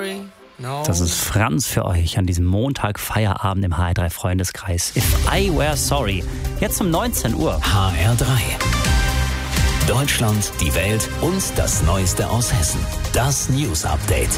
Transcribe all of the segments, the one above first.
Das ist Franz für euch an diesem Montag Feierabend im HR3 Freundeskreis. If I Were Sorry. Jetzt um 19 Uhr. HR3. Deutschland, die Welt und das Neueste aus Hessen. Das News Update.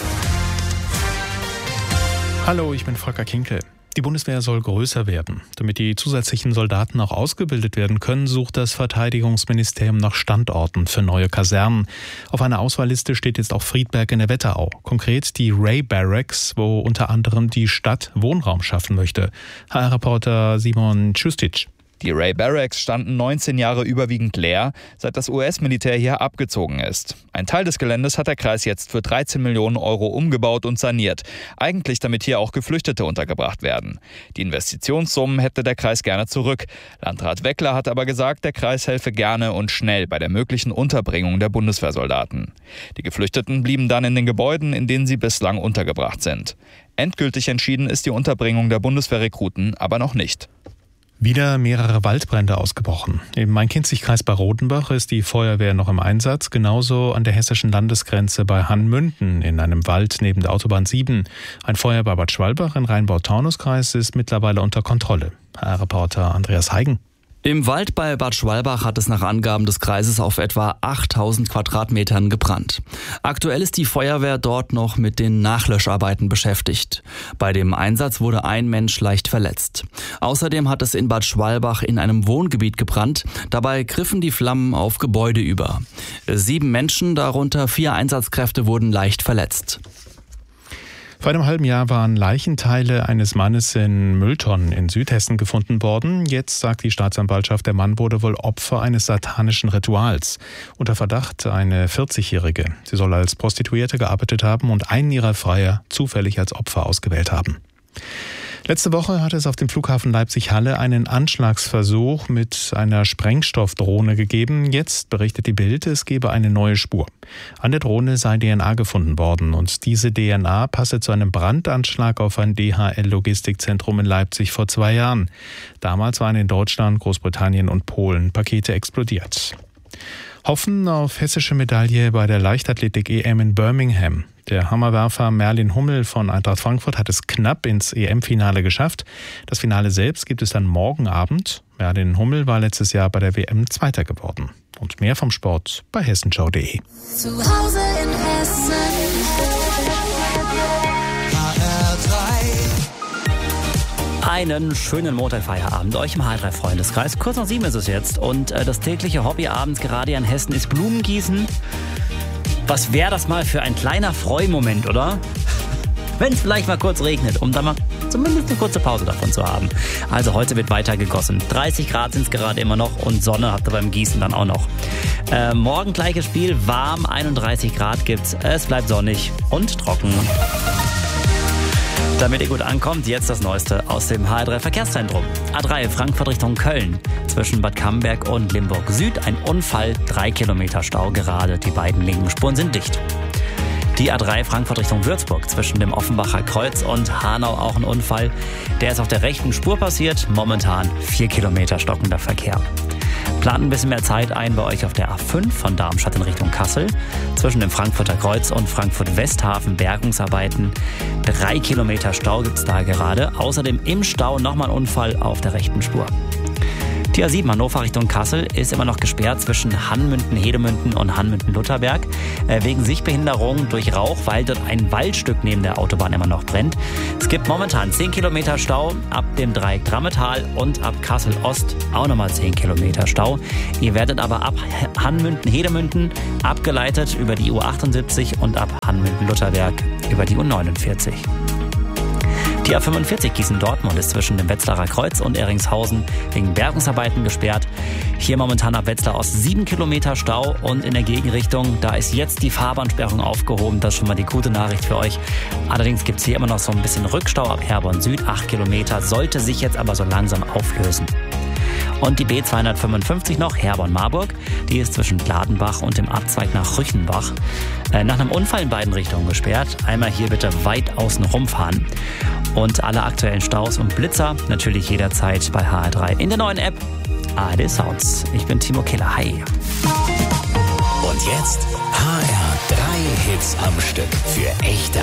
Hallo, ich bin Volker Kinkel. Die Bundeswehr soll größer werden. Damit die zusätzlichen Soldaten auch ausgebildet werden können, sucht das Verteidigungsministerium nach Standorten für neue Kasernen. Auf einer Auswahlliste steht jetzt auch Friedberg in der Wetterau. Konkret die Ray Barracks, wo unter anderem die Stadt Wohnraum schaffen möchte. HR-Reporter Simon Tschustic. Die Ray Barracks standen 19 Jahre überwiegend leer, seit das US-Militär hier abgezogen ist. Ein Teil des Geländes hat der Kreis jetzt für 13 Millionen Euro umgebaut und saniert. Eigentlich damit hier auch Geflüchtete untergebracht werden. Die Investitionssummen hätte der Kreis gerne zurück. Landrat Weckler hat aber gesagt, der Kreis helfe gerne und schnell bei der möglichen Unterbringung der Bundeswehrsoldaten. Die Geflüchteten blieben dann in den Gebäuden, in denen sie bislang untergebracht sind. Endgültig entschieden ist die Unterbringung der Bundeswehrrekruten aber noch nicht. Wieder mehrere Waldbrände ausgebrochen. Im Main-Kinzig-Kreis bei Rodenbach ist die Feuerwehr noch im Einsatz, genauso an der hessischen Landesgrenze bei Hannmünden in einem Wald neben der Autobahn 7. Ein Feuer bei Bad Schwalbach in Rheingau-Taunus-Kreis ist mittlerweile unter Kontrolle. HR-Reporter Andreas Heigen. Im Wald bei Bad Schwalbach hat es nach Angaben des Kreises auf etwa 8000 Quadratmetern gebrannt. Aktuell ist die Feuerwehr dort noch mit den Nachlöscharbeiten beschäftigt. Bei dem Einsatz wurde ein Mensch leicht verletzt. Außerdem hat es in Bad Schwalbach in einem Wohngebiet gebrannt. Dabei griffen die Flammen auf Gebäude über. 7 Menschen, darunter 4 Einsatzkräfte, wurden leicht verletzt. Vor einem halben Jahr waren Leichenteile eines Mannes in Mülltonnen in Südhessen gefunden worden. Jetzt sagt die Staatsanwaltschaft, der Mann wurde wohl Opfer eines satanischen Rituals. Unter Verdacht eine 40-Jährige. Sie soll als Prostituierte gearbeitet haben und einen ihrer Freier zufällig als Opfer ausgewählt haben. Letzte Woche hat es auf dem Flughafen Leipzig-Halle einen Anschlagsversuch mit einer Sprengstoffdrohne gegeben. Jetzt berichtet die Bild, es gebe eine neue Spur. An der Drohne sei DNA gefunden worden und diese DNA passe zu einem Brandanschlag auf ein DHL-Logistikzentrum in Leipzig vor 2 Jahren. Damals waren in Deutschland, Großbritannien und Polen Pakete explodiert. Hoffen auf hessische Medaille bei der Leichtathletik-EM in Birmingham. Der Hammerwerfer Merlin Hummel von Eintracht Frankfurt hat es knapp ins EM-Finale geschafft. Das Finale selbst gibt es dann morgen Abend. Merlin Hummel war letztes Jahr bei der WM Zweiter geworden. Und mehr vom Sport bei hessenschau.de. Zu Hause in Hessen. Einen schönen Montagfeierabend euch im HR3 Freundeskreis. Kurz nach 7 ist es jetzt und das tägliche Hobby abends gerade in Hessen ist Blumengießen. Was wäre das mal für ein kleiner Freumoment, oder? Wenn es vielleicht mal kurz regnet, um dann mal zumindest eine kurze Pause davon zu haben. Also heute wird weiter gegossen. 30 Grad sind es gerade immer noch und Sonne habt ihr beim Gießen dann auch noch. Morgen gleiches Spiel, warm, 31 Grad gibt's. Es bleibt sonnig und trocken. Damit ihr gut ankommt, jetzt das Neueste aus dem HR3 Verkehrszentrum. A3 Frankfurt Richtung Köln. Zwischen Bad Camberg und Limburg Süd ein Unfall, 3 Kilometer Stau gerade. Die beiden linken Spuren sind dicht. Die A3 Frankfurt Richtung Würzburg. Zwischen dem Offenbacher Kreuz und Hanau auch ein Unfall. Der ist auf der rechten Spur passiert. Momentan 4 Kilometer stockender Verkehr. Plant ein bisschen mehr Zeit ein bei euch auf der A5 von Darmstadt in Richtung Kassel. Zwischen dem Frankfurter Kreuz und Frankfurt-Westhafen Bergungsarbeiten. 3 Kilometer Stau gibt's da gerade. Außerdem im Stau nochmal ein Unfall auf der rechten Spur. Die A7 Hannover Richtung Kassel ist immer noch gesperrt zwischen Hannmünden-Hedemünden und Hannmünden-Lutherberg. Wegen Sichtbehinderung durch Rauch, weil dort ein Waldstück neben der Autobahn immer noch brennt. Es gibt momentan 10 Kilometer Stau ab dem Dreieck Drammetal und ab Kassel-Ost auch nochmal 10 Kilometer Stau. Ihr werdet aber ab Hannmünden-Hedemünden abgeleitet über die U78 und ab Hannmünden-Lutherberg über die U49. Die A45 Gießen-Dortmund ist zwischen dem Wetzlarer Kreuz und Erringshausen wegen Bergungsarbeiten gesperrt. Hier momentan ab Wetzlar Ost 7 Kilometer Stau und in der Gegenrichtung, da ist jetzt die Fahrbahnsperrung aufgehoben. Das ist schon mal die gute Nachricht für euch. Allerdings gibt es hier immer noch so ein bisschen Rückstau ab Herborn Süd, 8 Kilometer, sollte sich jetzt aber so langsam auflösen. Und die B255 noch, Herborn-Marburg, die ist zwischen Gladenbach und dem Abzweig nach Rüchenbach nach einem Unfall in beiden Richtungen gesperrt. Einmal hier bitte weit außen rumfahren. Und alle aktuellen Staus und Blitzer natürlich jederzeit bei HR3 in der neuen App ARD Sounds. Ich bin Timo Keller. Hi. Und jetzt HR3 Hits am Stück für echte